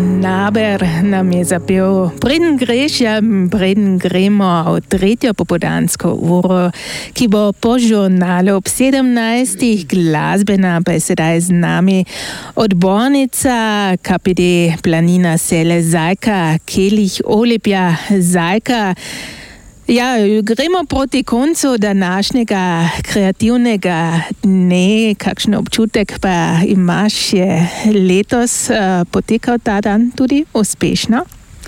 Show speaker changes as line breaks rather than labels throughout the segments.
Naber nam je zapel. Preden greš, preden gremo v tretjo popoldansko uro, ki bo po žurnalu ob 17. glasbena, pa je sedaj z nami odbornica KPD Planina Sele Zajka Kelih Olepja Zajka. Ja, gremo proti koncu današnjega kreativnega dne. Kakšen občutek pa imaš, je letos potekal ta dan tudi uspešno?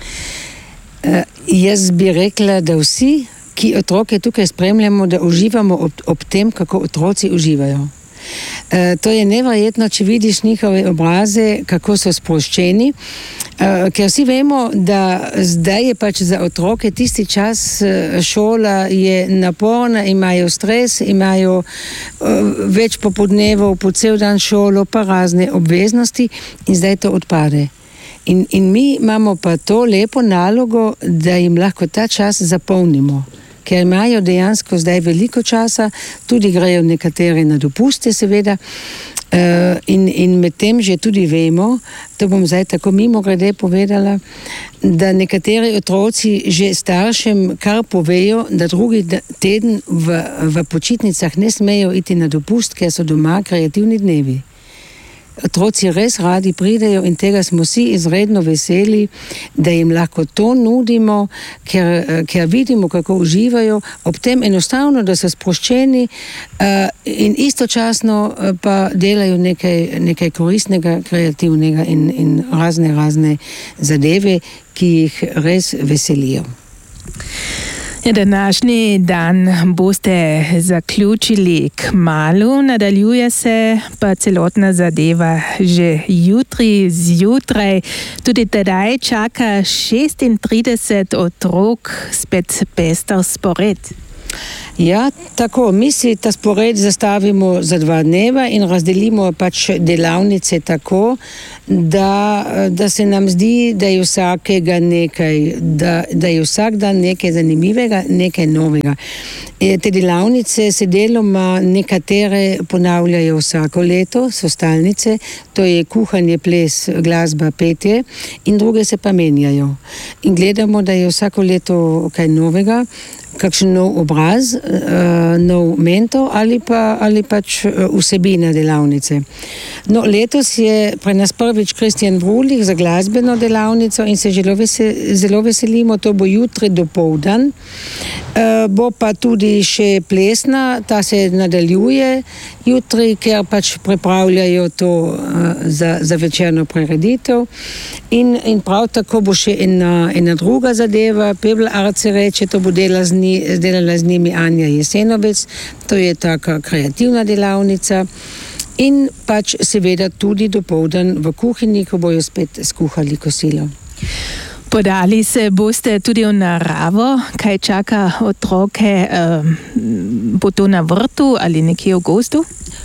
Jaz bi rekla, da vsi, ki otroke tukaj spremljamo, da uživamo ob tem, kako otroci uživajo. To je neverjetno, če vidiš njihove obraze, kako so sproščeni, ker vsi vemo, da zdaj je pač za otroke tisti čas, šola je naporna, imajo stres, imajo več popodnevov, po cel dan šolo, pa razne obveznosti in zdaj to odpade. In mi imamo pa to lepo nalogo, da jim lahko ta čas zapolnimo. Ker imajo dejansko zdaj veliko časa, tudi grejo nekateri na dopuste seveda, in med tem že tudi vemo, to bom zdaj tako mimogrede povedala, da nekateri otroci že staršem kar povejo, da drugi teden v počitnicah ne smejo iti na dopust, ker so doma kreativni dnevi. Otroci res radi pridejo in tega smo vsi izredno veseli, da jim lahko to nudimo, ker vidimo, kako uživajo, ob tem enostavno, da so sproščeni in istočasno pa delajo nekaj koristnega, kreativnega in razne zadeve, ki jih res veselijo.
Današnji dan boste zaključili kmalu, nadaljuje se pa celotna zadeva že jutri zjutraj. Tudi tedaj čaka 36 otrok, spet pester spored.
Ja, tako, mi si ta spored zastavimo za 2 dneva in razdelimo pač delavnice tako, da se nam zdi, da je vsakega nekaj, da je vsak dan nekaj zanimivega, nekaj novega. Te delavnice se deloma nekatere ponavljajo vsako leto, so stalnice, to je kuhanje, ples, glasba, petje, in druge se pa menjajo. In gledamo, da je vsako leto kaj novega, kakšen nov obraz, nov mentor ali pač vsebina delavnice. No, letos je pri nas prvič Kristjan Vrulih za glasbeno delavnico in se zelo veselimo, to bo jutri dopoldan. Bo pa tudi še plesna, ta se nadaljuje jutri, ker pač pripravljajo to za večerno prireditev. In prav tako bo še ena druga zadeva, Pebl Art se reče, to bo delala z njimi Anja Jesenovec, to je taka kreativna delavnica. In pač seveda tudi dopoldan v kuhinji, ko bojo spet skuhali kosilo.
Podali se boste tudi v naravo, kaj čaka otroke, bo to na vrtu ali nekje v gozdu?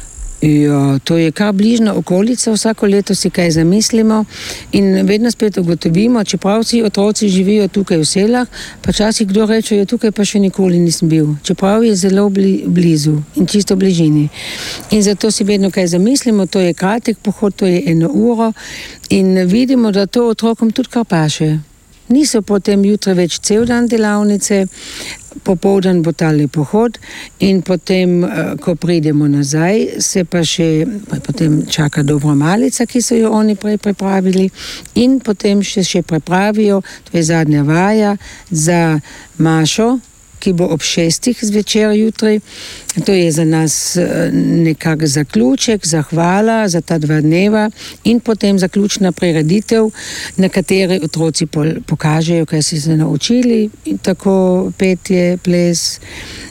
Ja, to je kar bližna okolica, vsako leto si kaj zamislimo in vedno spet ugotovimo, čeprav vsi otroci živijo tukaj v selah, pa časih kdo reče, ja, tukaj pa še nikoli nisem bil, čeprav je zelo blizu in čisto v bližini. In zato si vedno kaj zamislimo, to je kratek pohod, to je 1 uro in vidimo, da to otrokom tudi kar paše. Niso potem jutri več cel dan delavnice, popoldan bo tale pohod in potem, ko pridemo nazaj, se pa še potem čaka dobra malica, ki so jo oni prej pripravili in potem še pripravijo, to je zadnja vaja za Mašo, ki bo ob 6. zvečer jutri. To je za nas nekak zaključek, zahvala za ta 2 dneva in potem zaključna prireditev, na kateri otroci pokažejo, kaj so se naučili, in tako petje, ples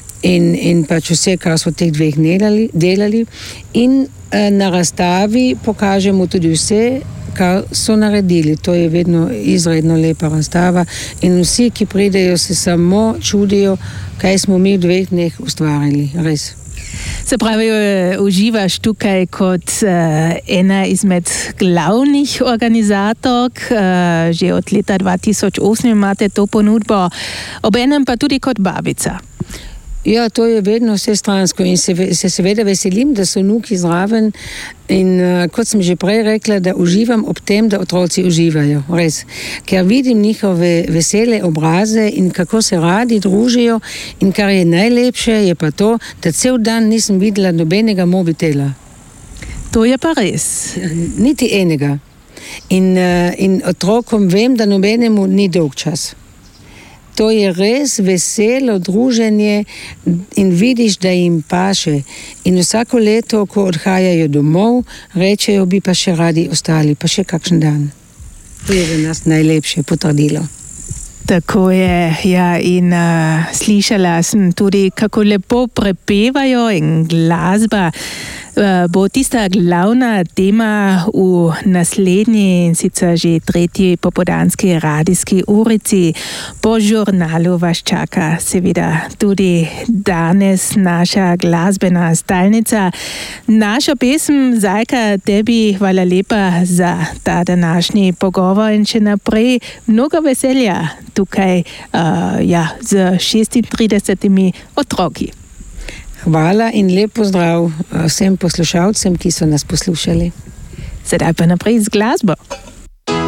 in pač vse, kar so teh 2 delali. In na razstavi pokažemo tudi vse, kar so naredili. To je vedno izredno lepa razstava in vsi, ki pridejo, se samo čudijo, kaj smo mi v 2 dneh ustvarili, res.
Se pravi, uživaš tukaj kot ena izmed glavnih organizatork, že od leta 2008 imate to ponudbo, obenem pa tudi kot babica.
Ja, to je vedno vsestransko in se seveda veselim, da so vnuki zraven in kot sem že prej rekla, da uživam ob tem, da otroci uživajo, res. Ker vidim njihove vesele obraze in kako se radi družijo in kar je najlepše je pa to, da cel dan nisem videla nobenega mobitela.
To je pa res.
Niti enega. In otrokom vem, da nobenemu ni dolg čas. To je res veselo druženje in vidiš, da jim paše. In vsako leto, ko odhajajo domov, rečejo, bi pa še radi ostali, pa še kakšen dan. To je za nas najlepše potrdilo.
Tako je, ja, in slišala sem tudi, kako lepo prepevajo in glasba bo tista glavna tema v naslednji in sicer že tretji popoldanski radijski urici. Po žurnalu vas čaka seveda tudi danes naša glasbena stalnica. Naša pesem Zajka, tebi hvala lepa za ta današnji pogovor in še naprej mnogo veselja tukaj z 36 otroki.
Hvala in lep pozdrav vsem poslušalcem, ki so nas poslušali.
Sedaj pa naprej z glasbo.